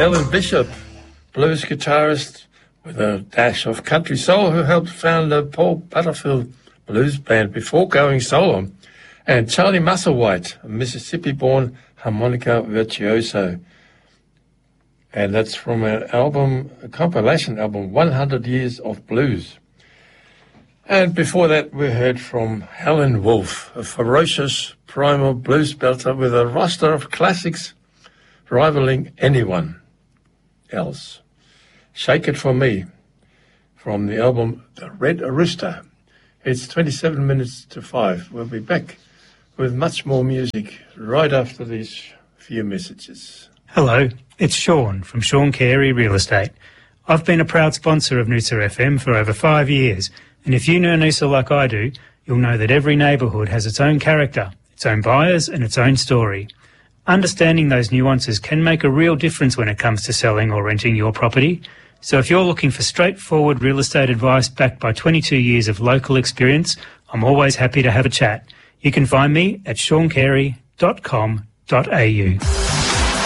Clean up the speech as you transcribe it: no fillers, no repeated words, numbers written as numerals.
Ellen Bishop, blues guitarist with a dash of country soul, who helped found the Paul Butterfield Blues Band before going solo, and Charlie Musselwhite, a Mississippi-born harmonica virtuoso. And that's from an album, a compilation album, 100 Years of Blues. And before that, we heard from Helen Wolf, a ferocious primal blues belter with a roster of classics rivaling anyone else. Shake It For Me, from the album The Red Rooster. It's 27 minutes to 5. We'll be back with much more music right after these few messages. Hello, it's Sean from Sean Carey Real Estate. I've been a proud sponsor of Noosa FM for over 5 years, and if you know Noosa like I do, you'll know that every neighbourhood has its own character, its own buyers and its own story. Understanding those nuances can make a real difference when it comes to selling or renting your property. So if you're looking for straightforward real estate advice backed by 22 years of local experience, I'm always happy to have a chat. You can find me at seancarey.com.au.